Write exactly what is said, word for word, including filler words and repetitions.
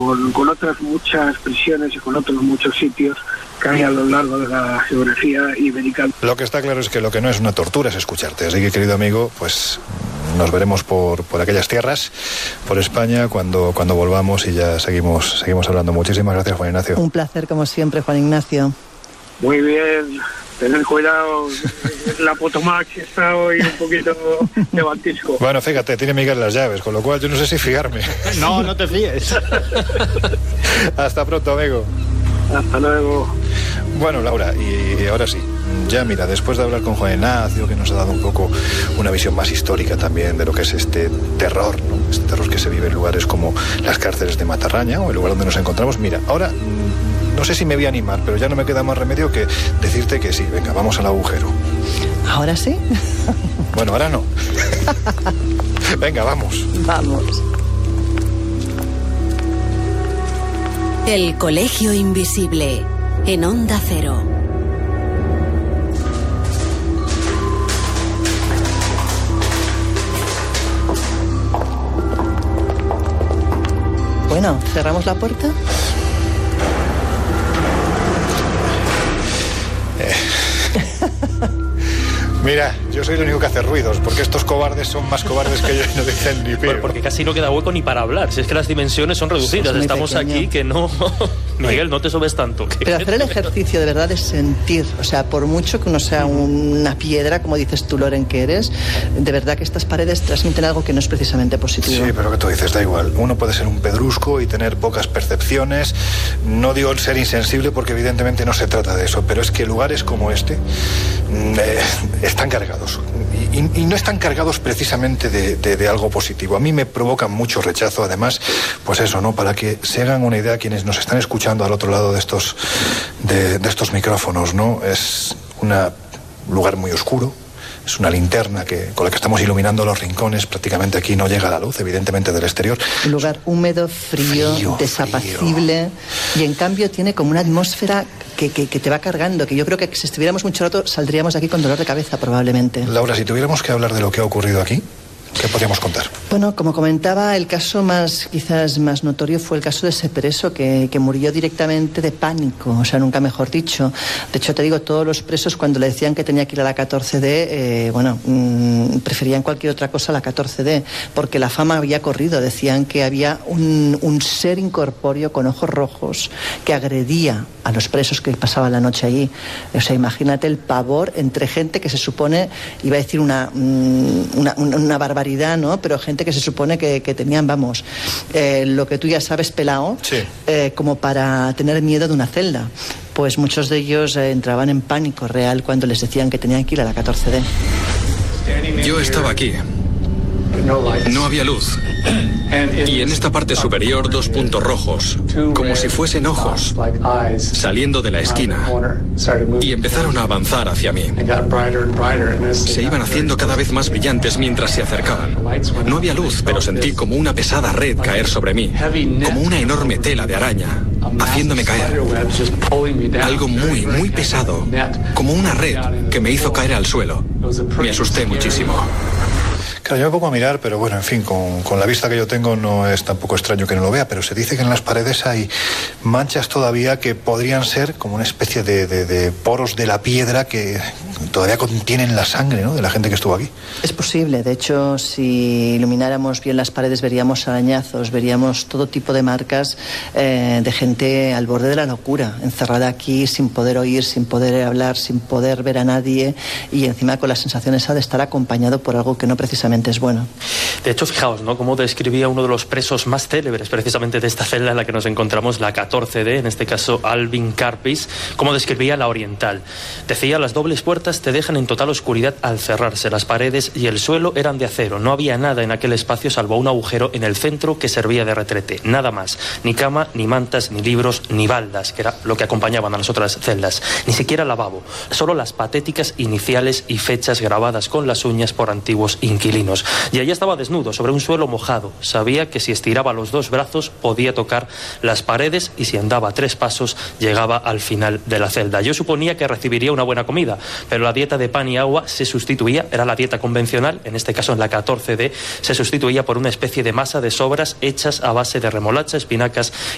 con, con otras muchas prisiones y con otros muchos sitios que hay a lo largo de la geografía ibérica. Lo que está claro es que lo que no es una tortura es escucharte, así que, querido amigo, pues nos veremos por, por aquellas tierras, por España, cuando, cuando volvamos y ya seguimos, seguimos hablando. Muchísimas gracias, Juan Ignacio. Un placer, como siempre, Juan Ignacio. Muy bien, tened cuidado, la Potomac está hoy un poquito de batisco. Bueno, fíjate, tiene Miguel las llaves, con lo cual yo no sé si fiarme. No, no te fíes. Hasta pronto, amigo. Hasta luego. Bueno, Laura, y, y ahora sí, ya mira, después de hablar con Juan Ignacio, que nos ha dado un poco una visión más histórica también de lo que es este terror, ¿no? Este terror que se vive en lugares como las cárceles de Matarraña o el lugar donde nos encontramos. Mira, ahora no sé si me voy a animar, pero ya no me queda más remedio que decirte que sí, venga, vamos al agujero. ¿Ahora sí? Bueno, ahora no. Venga, vamos. Vamos. El Colegio Invisible, en Onda Cero. Bueno, ¿cerramos la puerta? Eh. Mira, yo soy el único que hace ruidos, porque estos cobardes son más cobardes que yo y no dicen ni pío. Porque casi no queda hueco ni para hablar. Si es que las dimensiones son reducidas. Estamos pequeño. Aquí que no... Miguel, no te subes tanto. Pero hacer el ejercicio de verdad es sentir. O sea, por mucho que uno sea una piedra, como dices tú, Loren, que eres, de verdad que estas paredes transmiten algo que no es precisamente positivo. Sí, pero que tú dices, da igual. Uno puede ser un pedrusco y tener pocas percepciones. No digo el ser insensible, porque evidentemente no se trata de eso. Pero es que lugares como este eh, están cargados. Y, y, y no están cargados precisamente de, de, de algo positivo. A mí me provocan mucho rechazo, además, pues eso, ¿no? Para que se hagan una idea quienes nos están escuchando al otro lado de estos, de, de estos micrófonos, ¿no? Es un lugar muy oscuro. Es una linterna que, con la que estamos iluminando los rincones. Prácticamente aquí no llega la luz, evidentemente, del exterior. Un lugar húmedo, frío, frío desapacible. Frío. Y en cambio tiene como una atmósfera que, que, que te va cargando, que yo creo que si estuviéramos mucho rato saldríamos de aquí con dolor de cabeza, probablemente. Laura, si tuviéramos que hablar de lo que ha ocurrido aquí, ¿qué podríamos contar? Bueno, como comentaba, el caso más quizás más notorio fue el caso de ese preso que, que murió directamente de pánico, o sea, nunca mejor dicho. De hecho, te digo, todos los presos cuando le decían que tenía que ir a la catorce D, eh, bueno, mmm, preferían cualquier otra cosa a la catorce D, porque la fama había corrido. Decían que había un, un ser incorpóreo con ojos rojos que agredía a los presos que pasaban la noche allí. O sea, imagínate el pavor entre gente que se supone, iba a decir una, una, una, una barbaridad, ¿no? Pero gente que se supone que, que tenían, vamos, eh, lo que tú ya sabes, pelao, sí. eh, como para tener miedo de una celda. Pues muchos de ellos eh, entraban en pánico real cuando les decían que tenían que ir a la catorce D. Yo estaba aquí. No había luz. Y en esta parte superior dos puntos rojos, como si fuesen ojos, saliendo de la esquina. Y empezaron a avanzar hacia mí. Se iban haciendo cada vez más brillantes mientras se acercaban. No había luz, pero sentí como una pesada red caer sobre mí, como una enorme tela de araña, haciéndome caer. Algo muy, muy pesado, como una red que me hizo caer al suelo. Me asusté muchísimo. Claro, yo me pongo a mirar, pero bueno, en fin, con, con la vista que yo tengo no es tampoco extraño que no lo vea, pero se dice que en las paredes hay manchas todavía que podrían ser como una especie de, de, de poros de la piedra que todavía contienen la sangre, ¿no?, de la gente que estuvo aquí. Es posible. De hecho, si ilumináramos bien las paredes veríamos arañazos, veríamos todo tipo de marcas eh, de gente al borde de la locura, encerrada aquí sin poder oír, sin poder hablar, sin poder ver a nadie, y encima con la sensación esa de estar acompañado por algo que no precisamente es bueno. De hecho, fijaos, ¿no?, cómo describía uno de los presos más célebres precisamente de esta celda en la que nos encontramos, la catorce D, en este caso Alvin Karpis, cómo describía la oriental. Decía: las dobles puertas te dejan en total oscuridad al cerrarse. Las paredes y el suelo eran de acero. No había nada en aquel espacio salvo un agujero en el centro que servía de retrete. Nada más. Ni cama, ni mantas, ni libros, ni baldas, que era lo que acompañaban a las otras celdas. Ni siquiera lavabo. Solo las patéticas iniciales y fechas grabadas con las uñas por antiguos inquilinos. Y allí estaba desnudo, sobre un suelo mojado. Sabía que si estiraba los dos brazos podía tocar las paredes, y si andaba tres pasos llegaba al final de la celda. Yo suponía que recibiría una buena comida, pero la dieta de pan y agua se sustituía, era la dieta convencional, en este caso en la catorce D, se sustituía por una especie de masa de sobras hechas a base de remolacha, espinacas